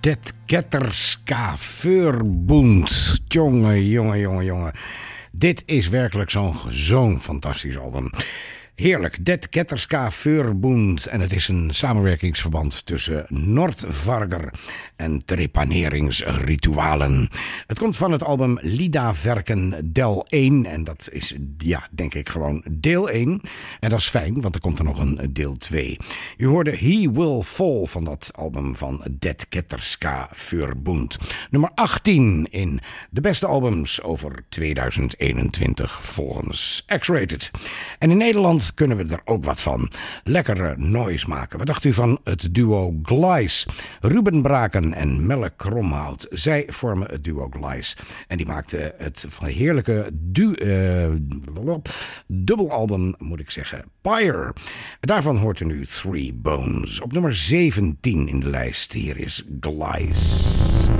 Det Ketterska Verbund. Jongen. Dit is werkelijk zo'n fantastisch album. Heerlijk, Det Ketterska Verbund. En het is een samenwerkingsverband tussen Noordvarger en trepaneringsritualen. Het komt van het album Lidaverken Del 1. En dat is, denk ik gewoon deel 1. En dat is fijn, want er komt er nog een deel 2. U hoorde He Will Fall van dat album van Det Ketterska Verbund. Nummer 18 in de beste albums over 2021 volgens X-Rated. En in Nederland kunnen we er ook wat van. Lekkere noise maken. Wat dacht u van het duo Glice? Ruben Braken en Melle Kromhout. Zij vormen het duo Glice. En die maakten het heerlijke dubbelalbum, moet ik zeggen, Pyre. Daarvan hoort u nu Three Bones. Op nummer 17 in de lijst. Hier is Glice.